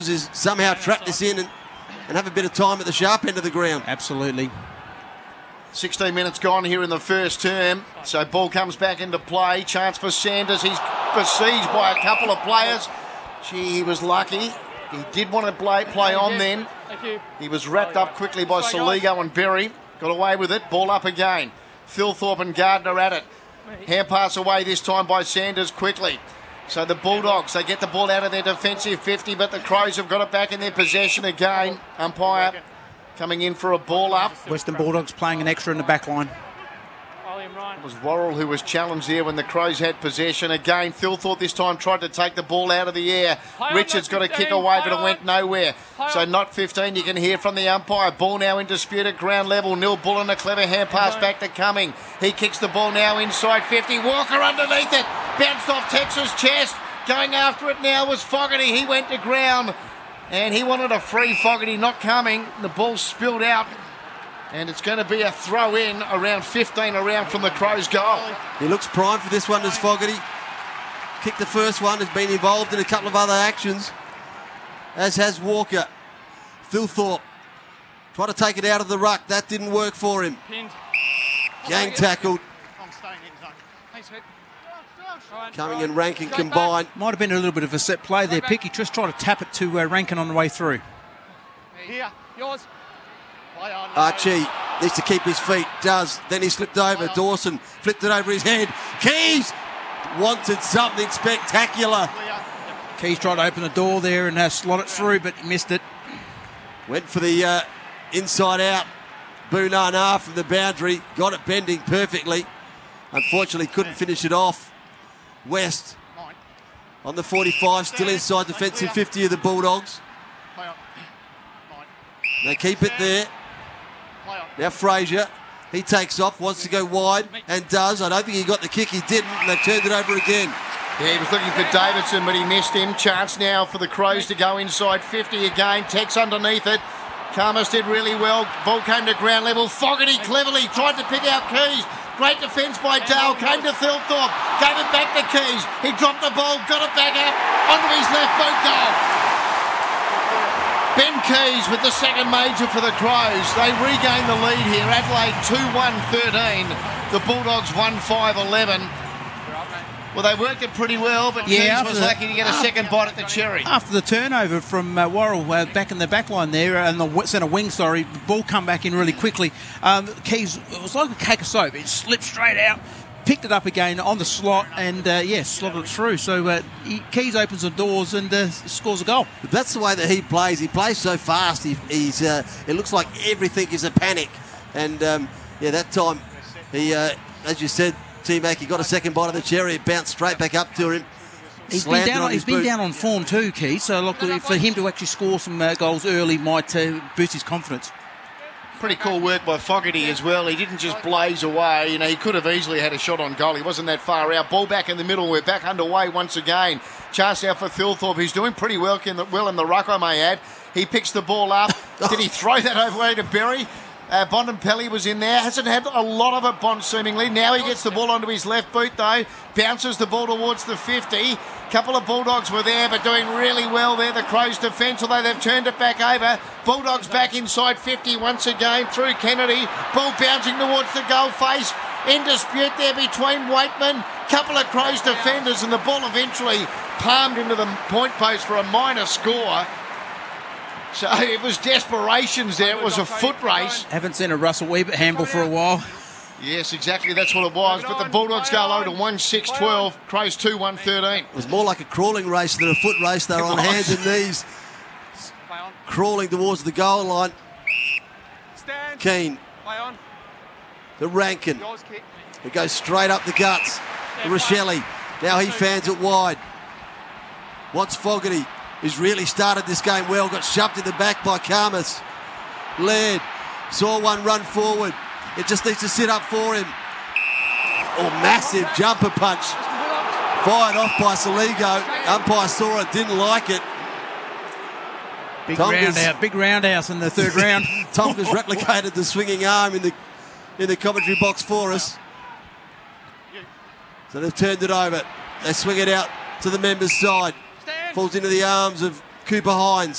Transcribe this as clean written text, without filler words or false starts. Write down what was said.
is somehow trap this in and have a bit of time at the sharp end of the ground. Absolutely. 16 minutes gone here in the first term. So ball comes back into play. Chance for Sanders. He's besieged by a couple of players. Gee, he was lucky. He did want to play on then. He was wrapped up quickly by Soligo and Berry. Got away with it. Ball up again. Thilthorpe and Gardner at it. Hand pass away this time by Sanders quickly. So the Bulldogs, they get the ball out of their defensive 50, but the Crows have got it back in their possession again. Umpire coming in for a ball up. Western Bulldogs playing an extra in the back line. It was Worrell who was challenged there when the Crows had possession. Again, Thilthorpe this time tried to take the ball out of the air. Richards got a kick away, but it went nowhere. So not 15, you can hear from the umpire. Ball now in dispute at ground level. Neil Bullen, a clever hand pass back to Cumming. He kicks the ball now inside 50. Walker underneath it. Bounced off Texas' chest. Going after it now was Fogarty. He went to ground. And he wanted a free. Fogarty not coming. The ball spilled out. And it's going to be a throw in around 15 around from the Crows' goal. He looks primed for this one, as Fogarty. Kicked the first one, has been involved in a couple of other actions, as has Walker. Thilthorpe tried to take it out of the ruck. That didn't work for him. Gang tackled. Cumming and Rankin combined. Might have been a little bit of a set play there, Pick. He just tried to tap it to Rankin on the way through. Here, yours. Archie needs to keep his feet, does. Then he slipped over. Dawson flipped it over his head. Keys wanted something spectacular. Keys tried to open the door there and slot it through, but he missed it. Went for the inside out. Boonana from the boundary. Got it bending perfectly. Unfortunately, couldn't finish it off. West on the 45, still inside defensive 50 of the Bulldogs. They keep it there. Now Frazier, he takes off, wants to go wide, and does. I don't think he got the kick, he didn't, and they've turned it over again. Yeah, he was looking for Davidson, but he missed him. Chance now for the Crows to go inside 50 again. Tex underneath it. Karmas did really well. Ball came to ground level. Fogarty cleverly tried to pick out Keys. Great defence by Dale. Came to Thilthorpe. Gave it back to Keys. He dropped the ball, got it back up onto his left boot goal. Ben Keys with the second major for the Crows. They regain the lead here. Adelaide 2-1-13. The Bulldogs 1-5-11. Well, they worked it pretty well, but Keys was lucky to get a second bite at the cherry. After the turnover from Worrell back in the back line there, and the centre wing, the ball come back in really quickly. Keys, it was like a cake of soap. It slipped straight out, picked it up again on the slot, and slotted it through. So Keys opens the doors and scores a goal. That's the way that he plays. He plays so fast. It looks like everything is a panic. And that time, he, as you said, T-Mac, he got a second bite of the cherry. It bounced straight back up to him. He's been down on form too, Keys. So look, for him to actually score some goals early might boost his confidence. Pretty cool work by Fogarty as well. He didn't just blaze away. He could have easily had a shot on goal. He wasn't that far out. Ball back in the middle. We're back underway once again. Chance out for Thilthorpe. He's doing pretty well in the ruck, I may add. He picks the ball up. Did he throw that over to Berry? Bontempelli was in there. Hasn't had a lot of it, Bond, seemingly. Now he gets the ball onto his left boot, though. Bounces the ball towards the 50. Couple of Bulldogs were there, but doing really well there. The Crows' defence, although they've turned it back over. Bulldogs back inside 50 once again through Kennedy. Ball bouncing towards the goal face. In dispute there between Waitman. Couple of Crows defenders, and the ball eventually palmed into the point post for a minor score. So it was desperations there. It was a foot race. Haven't seen a Russell Weber handball for a while. Yes, exactly. That's what it was. But the Bulldogs go low to 1-6-12. Crows 2-1-13. It was more like a crawling race than a foot race. They were on hands and knees, crawling towards the goal line. Keane. The Rankin. It goes straight up the guts. The Rochelle. Now he fans it wide. Wants Fogarty. He's really started this game well. Got shoved in the back by Karmas. Laird saw one run forward. It just needs to sit up for him. Oh, massive jumper punch. Fired off by Soligo. Umpire saw it, didn't like it. Big roundhouse in the third round. Tonga's replicated the swinging arm in the commentary box for us. So they've turned it over. They swing it out to the members' side. Falls into the arms of Cooper Hines.